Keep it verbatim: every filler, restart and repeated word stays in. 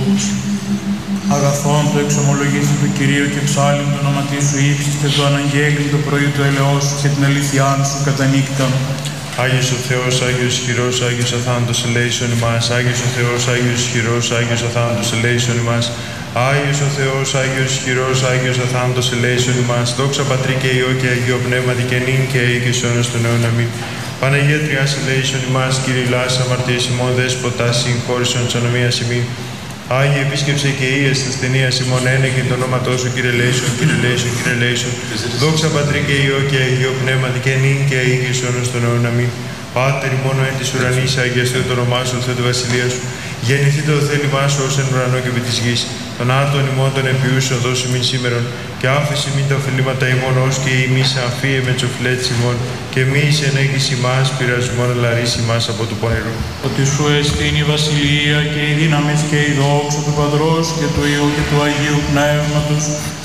Αγαθόν το εξομολογήθη του Κυρίου και ψάλιν το όνομα σου ύψιστε το αναγγέλιν το πρωί του ελαιός σου και την αλήθειά σου κατά νύκτα. Άγιος ο Θεός, Άγιος ισχυρός, Άγιος αθάνατος ελέησον ημάς. Άγιος ο Θεός, Άγιος ισχυρός, Άγιος αθάνατος ελέησον ημάς. Άγιος ο Θεός, Άγιος ισχυρός, Άγιος αθάνατος ελέησον ημάς. Δόξα Πατρί και Υιό και Αγίο Πνεύματι και νυν και αεί και σ' αιώνας των αιώνων. Αμήν. Παναγία Τριάς ελέησον ημάς, Κύριε Λάς, αμαρτίες ημών δέσποτα, συγχώρησον της ανομίας ημίν. Άγιε επίσκεψε και ίες της ταινίας ημών ένε και το όνόματό σου, Κύριε Λέησον, Κύριε Λέησον, Κύριε Λέησον. Δόξα Πατρί και Υιό και Αγίο Πνεύματι και νυν και αεί και σ' αιώνας των αιώνων. Αμήν. Πάτερ ημών εν της ουρανής, αγιαστεί το όνομά σου, Θεό τη βασιλεία σου. Γεννηθείτε το θέλημά σου ως εν ουρανό και επί της γης. Τον άτον ημών των επιούσεων δώσει μην σήμερον, και άφηση μην τα οφειλήματα ημών ως και ημείς αφίε με τις οφειλέτες ημών, και μη εις ενέγγιση μας πειρασμόν λαρίς ημάς από του πονηρού. Ότι σου εστίν η βασιλεία και η δύναμη και η δόξα του Πατρός και του Υιού και του Αγίου Πνεύματος